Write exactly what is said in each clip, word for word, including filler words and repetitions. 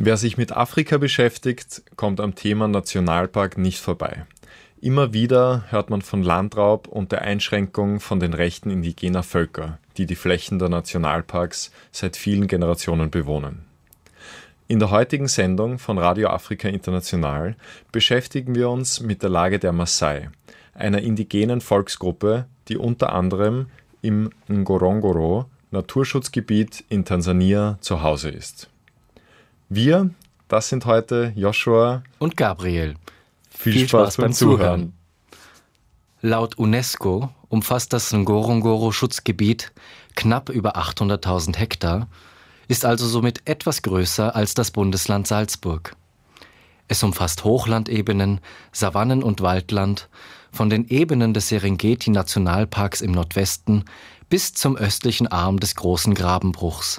Wer sich mit Afrika beschäftigt, kommt am Thema Nationalpark nicht vorbei. Immer wieder hört man von Landraub und der Einschränkung von den Rechten indigener Völker, die die Flächen der Nationalparks seit vielen Generationen bewohnen. In der heutigen Sendung von Radio Afrika International beschäftigen wir uns mit der Lage der Maasai, einer indigenen Volksgruppe, die unter anderem im Ngorongoro, Naturschutzgebiet in Tansania, zu Hause ist. Wir, das sind heute Joshua und Gabriel. Viel, Viel Spaß, Spaß beim Zuhören. Zuhören. Laut UNESCO umfasst das Ngorongoro-Schutzgebiet knapp über achthunderttausend Hektar, ist also somit etwas größer als das Bundesland Salzburg. Es umfasst Hochlandebenen, Savannen und Waldland, von den Ebenen des Serengeti-Nationalparks im Nordwesten bis zum östlichen Arm des Großen Grabenbruchs.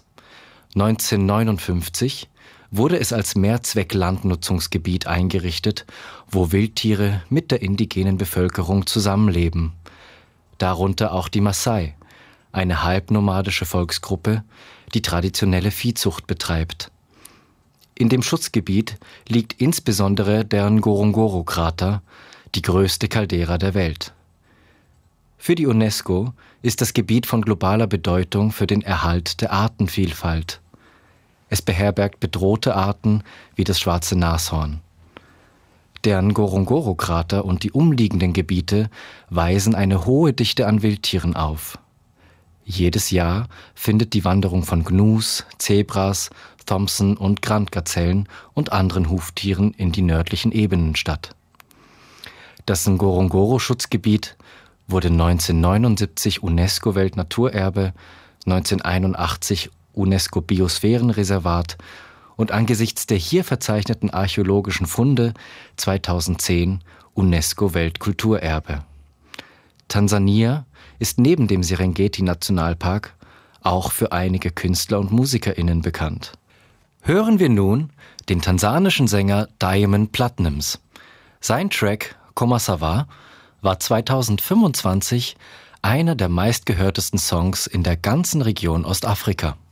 neunzehnhundertneunundfünfzig wurde es als Mehrzweck-Landnutzungsgebiet eingerichtet, wo Wildtiere mit der indigenen Bevölkerung zusammenleben. Darunter auch die Maasai, eine halbnomadische Volksgruppe, die traditionelle Viehzucht betreibt. In dem Schutzgebiet liegt insbesondere der Ngorongoro-Krater, die größte Caldera der Welt. Für die UNESCO ist das Gebiet von globaler Bedeutung für den Erhalt der Artenvielfalt. Es beherbergt bedrohte Arten wie das schwarze Nashorn. Der Ngorongoro-Krater und die umliegenden Gebiete weisen eine hohe Dichte an Wildtieren auf. Jedes Jahr findet die Wanderung von Gnus, Zebras, Thomson- und Grant-Gazellen und anderen Huftieren in die nördlichen Ebenen statt. Das Ngorongoro-Schutzgebiet wurde neunzehnhundertneunundsiebzig UNESCO-Weltnaturerbe, neunzehnhunderteinundachtzig UNESCO-Biosphärenreservat und angesichts der hier verzeichneten archäologischen Funde zweitausendzehn UNESCO-Weltkulturerbe. Tansania ist neben dem Serengeti-Nationalpark auch für einige Künstler und MusikerInnen bekannt. Hören wir nun den tansanischen Sänger Diamond Platnumz. Sein Track Koma Sava war zweitausendfünfundzwanzig einer der meistgehörtesten Songs in der ganzen Region Ostafrika.